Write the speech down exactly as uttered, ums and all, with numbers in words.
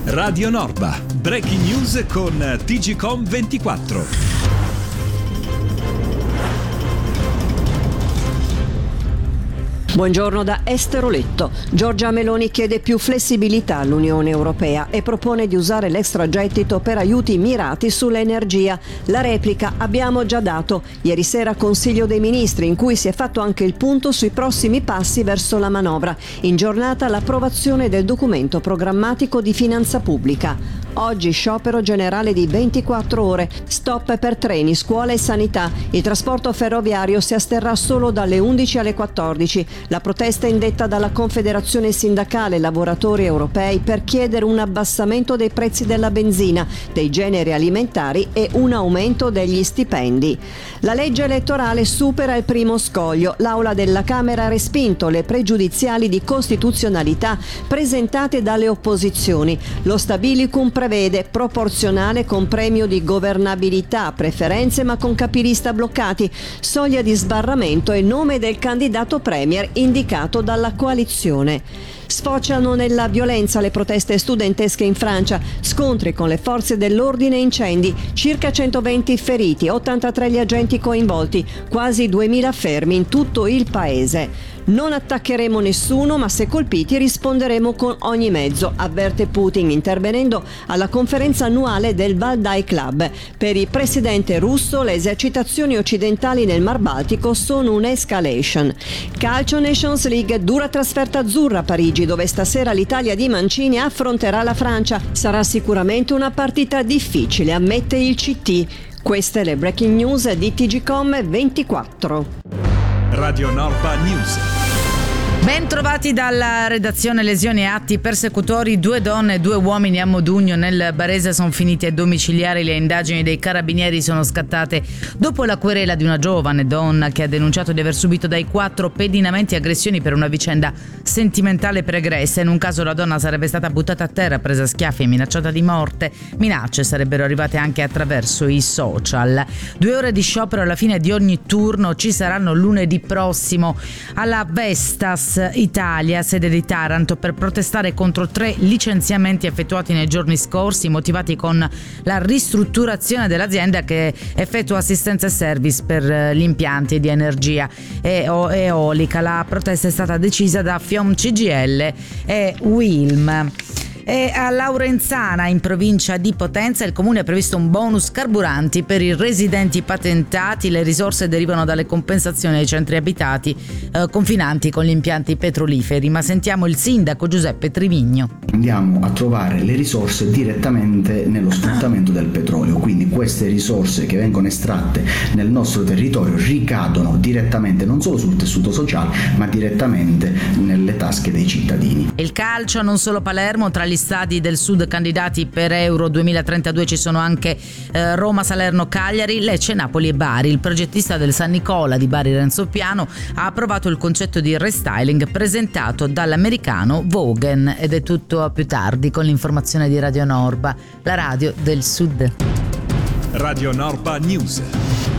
Radio Norba, breaking news con T G C O M ventiquattro. Buongiorno da Estero Letto. Giorgia Meloni chiede più flessibilità all'Unione Europea e propone di usare l'extragettito per aiuti mirati sull'energia. La replica abbiamo già dato ieri sera Consiglio dei Ministri, in cui si è fatto anche il punto sui prossimi passi verso la manovra. In giornata l'approvazione del documento programmatico di finanza pubblica. Oggi sciopero generale di ventiquattro ore, stop per treni, scuola e sanità. Il trasporto ferroviario si asterrà solo dalle undici alle quattordici. La protesta è indetta dalla Confederazione Sindacale Lavoratori Europei per chiedere un abbassamento dei prezzi della benzina, dei generi alimentari e un aumento degli stipendi. La legge elettorale supera il primo scoglio. L'Aula della Camera ha respinto le pregiudiziali di costituzionalità presentate dalle opposizioni. Lo stabilicum prevede proporzionale con premio di governabilità, preferenze ma con capilista bloccati, soglia di sbarramento e nome del candidato premier indicato dalla coalizione. Sfociano nella violenza le proteste studentesche in Francia, scontri con le forze dell'ordine e incendi, circa centoventi feriti, ottantatré gli agenti coinvolti, quasi duemila fermi in tutto il paese. Non attaccheremo nessuno, ma se colpiti risponderemo con ogni mezzo, avverte Putin, intervenendo alla conferenza annuale del Valdai Club. Per il presidente russo le esercitazioni occidentali nel Mar Baltico sono un'escalation. Calcio Nations League, dura trasferta azzurra a Parigi, dove stasera l'Italia di Mancini affronterà la Francia. Sarà sicuramente una partita difficile, ammette il C T. Queste le breaking news di T G C O M ventiquattro. Radio Norba News. Ben trovati dalla redazione. Lesioni e atti persecutori. Due donne e due uomini a Modugno nel Barese sono finiti ai domiciliari. Le indagini dei carabinieri sono scattate dopo la querela di una giovane donna che ha denunciato di aver subito dai quattro pedinamenti e aggressioni per una vicenda sentimentale pregressa. In un caso la donna sarebbe stata buttata a terra, presa a schiaffi e minacciata di morte. Minacce sarebbero arrivate anche attraverso i social. Due ore di sciopero alla fine di ogni turno ci saranno lunedì prossimo alla Vestas Italia, sede di Taranto, per protestare contro tre licenziamenti effettuati nei giorni scorsi, motivati con la ristrutturazione dell'azienda che effettua assistenza e service per gli impianti di energia eolica. La protesta è stata decisa da FIOM C G I L e Wilm. E a Laurenzana, in provincia di Potenza, il comune ha previsto un bonus carburanti per i residenti patentati. Le risorse derivano dalle compensazioni ai centri abitati eh, confinanti con gli impianti petroliferi. Ma sentiamo il sindaco Giuseppe Trivigno. Andiamo a trovare le risorse direttamente nello sfruttamento del petrolio, quindi queste risorse che vengono estratte nel nostro territorio ricadono direttamente non solo sul tessuto sociale, ma direttamente nelle tasche dei cittadini. Il calcio, non solo Palermo. Tra gli stadi del Sud candidati per Euro duemilatrentadue ci sono anche eh, Roma, Salerno, Cagliari, Lecce, Napoli e Bari. Il progettista del San Nicola di Bari, Renzo Piano, ha approvato il concetto di restyling presentato dall'americano Vogan. Ed è tutto a più tardi con l'informazione di Radio Norba, la radio del Sud. Radio Norba News.